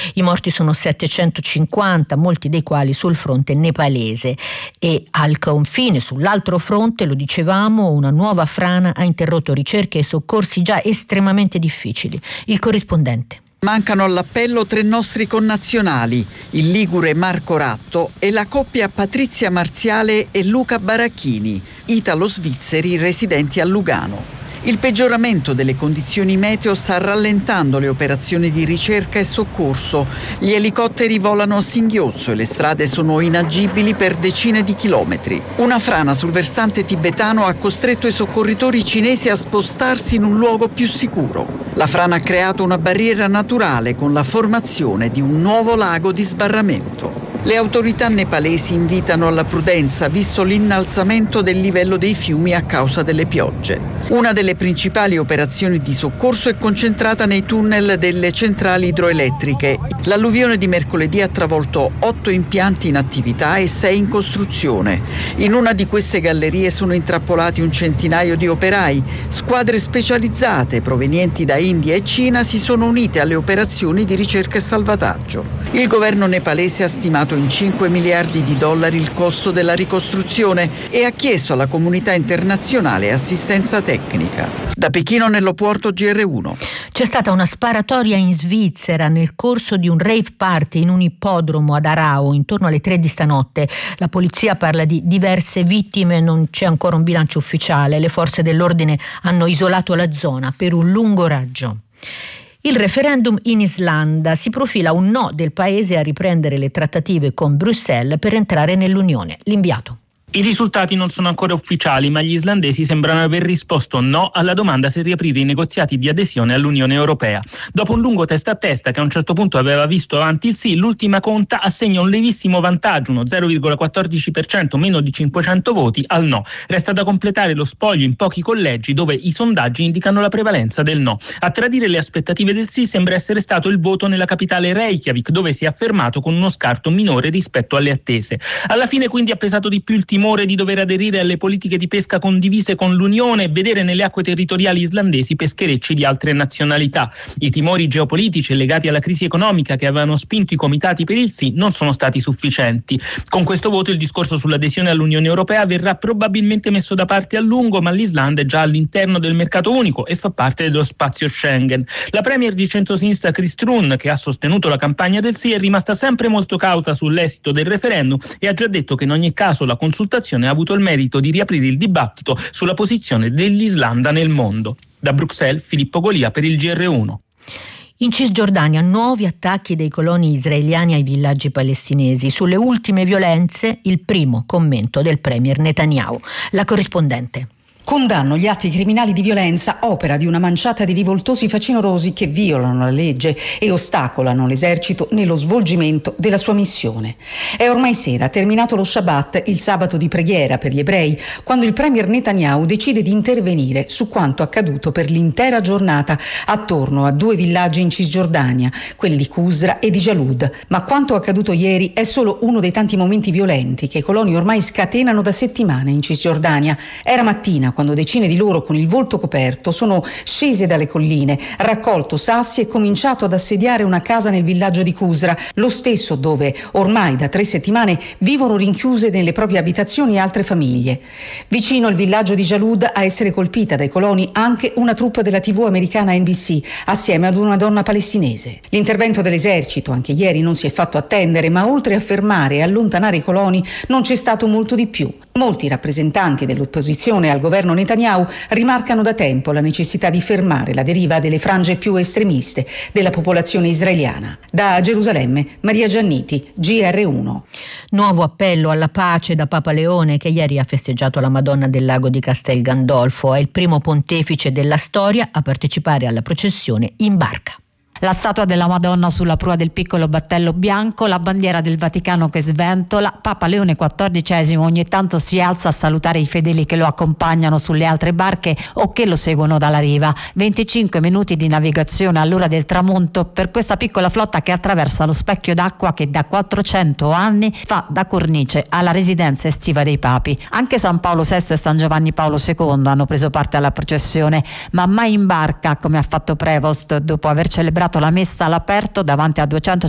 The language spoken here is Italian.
I morti sono 750, molti dei quali sul fronte nepalese, e al confine, sull'altro fronte, lo dicevamo, una nuova frana ha interrotto ricerche e soccorsi già estremamente difficili. Il corrispondente. Mancano all'appello 3 nostri connazionali, il ligure Marco Ratto e la coppia Patrizia Marziale e Luca Baracchini, italo-svizzeri residenti a Lugano. Il peggioramento delle condizioni meteo sta rallentando le operazioni di ricerca e soccorso. Gli elicotteri volano a singhiozzo e le strade sono inagibili per decine di chilometri. Una frana sul versante tibetano ha costretto i soccorritori cinesi a spostarsi in un luogo più sicuro. La frana ha creato una barriera naturale con la formazione di un nuovo lago di sbarramento. Le autorità nepalesi invitano alla prudenza visto l'innalzamento del livello dei fiumi a causa delle piogge. Una delle principali operazioni di soccorso è concentrata nei tunnel delle centrali idroelettriche. L'alluvione di mercoledì ha travolto 8 impianti in attività e 6 in costruzione. In una di queste gallerie sono intrappolati un centinaio di operai. Squadre specializzate provenienti da India e Cina si sono unite alle operazioni di ricerca e salvataggio. Il governo nepalese ha stimato in $5 miliardi il costo della ricostruzione e ha chiesto alla comunità internazionale assistenza tecnica. Da Pechino, Nello Puorto, GR1. C'è stata una sparatoria in Svizzera nel corso di un rave party in un ippodromo ad Arao intorno alle 3 di stanotte. La polizia parla di diverse vittime, non c'è ancora un bilancio ufficiale. Le forze dell'ordine hanno isolato la zona per un lungo raggio. Il referendum in Islanda, si profila un no del paese a riprendere le trattative con Bruxelles per entrare nell'Unione. L'inviato. I risultati non sono ancora ufficiali, ma gli islandesi sembrano aver risposto no alla domanda se riaprire i negoziati di adesione all'Unione Europea. Dopo un lungo testa a testa che a un certo punto aveva visto avanti il sì, l'ultima conta assegna un lievissimo vantaggio, uno 0,14%, meno di 500 voti, al no. Resta da completare lo spoglio in pochi collegi dove i sondaggi indicano la prevalenza del no. A tradire le aspettative del sì sembra essere stato il voto nella capitale Reykjavik, dove si è affermato con uno scarto minore rispetto alle attese. Alla fine quindi ha pesato di più il timore di dover aderire alle politiche di pesca condivise con l'Unione e vedere nelle acque territoriali islandesi pescherecci di altre nazionalità. I timori geopolitici legati alla crisi economica che avevano spinto i comitati per il sì non sono stati sufficienti. Con questo voto il discorso sull'adesione all'Unione Europea verrà probabilmente messo da parte a lungo, ma l'Islanda è già all'interno del mercato unico e fa parte dello spazio Schengen. La premier di centrosinistra Kristrun, che ha sostenuto la campagna del sì, è rimasta sempre molto cauta sull'esito del referendum e ha già detto che in ogni caso la consultazione ha avuto il merito di riaprire il dibattito sulla posizione dell'Islanda nel mondo. Da Bruxelles, Filippo Golia per il GR1. In Cisgiordania nuovi attacchi dei coloni israeliani ai villaggi palestinesi. Sulle ultime violenze il primo commento del premier Netanyahu. La corrispondente. Condanno gli atti criminali di violenza, opera di una manciata di rivoltosi facinorosi che violano la legge e ostacolano l'esercito nello svolgimento della sua missione. È ormai sera, terminato lo Shabbat, il sabato di preghiera per gli ebrei, quando il premier Netanyahu decide di intervenire su quanto accaduto per l'intera giornata attorno a 2 villaggi in Cisgiordania, quelli di Qusra e di Jalud. Ma quanto accaduto ieri è solo uno dei tanti momenti violenti che i coloni ormai scatenano da settimane in Cisgiordania. Era mattina quando decine di loro con il volto coperto sono scese dalle colline, raccolto sassi e cominciato ad assediare una casa nel villaggio di Qusra, lo stesso dove ormai da 3 settimane vivono rinchiuse nelle proprie abitazioni altre famiglie. Vicino al villaggio di Jalud a essere colpita dai coloni anche una troupe della TV americana NBC assieme ad una donna palestinese. L'intervento dell'esercito anche ieri non si è fatto attendere, ma oltre a fermare e allontanare i coloni non c'è stato molto di più. Molti rappresentanti dell'opposizione al governo Netanyahu rimarcano da tempo la necessità di fermare la deriva delle frange più estremiste della popolazione israeliana. Da Gerusalemme, Maria Gianniti, GR1. Nuovo appello alla pace da Papa Leone, che ieri ha festeggiato la Madonna del Lago di Castel Gandolfo. È il primo pontefice della storia a partecipare alla processione in barca. La statua della Madonna sulla prua del piccolo battello bianco, la bandiera del Vaticano che sventola, Papa Leone XIV ogni tanto si alza a salutare i fedeli che lo accompagnano sulle altre barche o che lo seguono dalla riva. 25 minuti di navigazione all'ora del tramonto per questa piccola flotta che attraversa lo specchio d'acqua che da 400 anni fa da cornice alla residenza estiva dei papi. Anche San Paolo VI e San Giovanni Paolo II hanno preso parte alla processione, ma mai in barca come ha fatto Prevost dopo aver celebrato la messa all'aperto davanti a 250